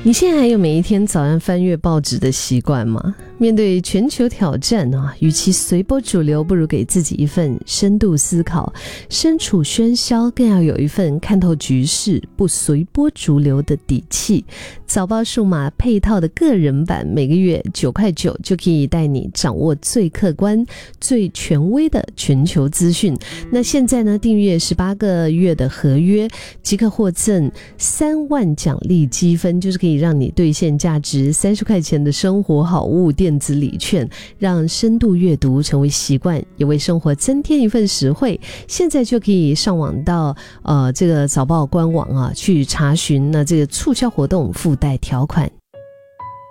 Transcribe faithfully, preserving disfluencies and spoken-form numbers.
你现在还有每一天早上翻阅报纸的习惯吗？面对全球挑战啊，与其随波逐流，不如给自己一份深度思考。身处喧嚣，更要有一份看透局势、不随波逐流的底气。早报数码配套的个人版，每个月九块九就可以带你掌握最客观、最权威的全球资讯。那现在呢，订阅十八个月的合约，即可获赠三万奖励积分，就是可以让你兑现价值三十块钱的生活好物电子礼券，让深度阅读成为习惯，也为生活增添一份实惠。现在就可以上网到呃这个早报官网啊去查询，那这个促销活动附带条款。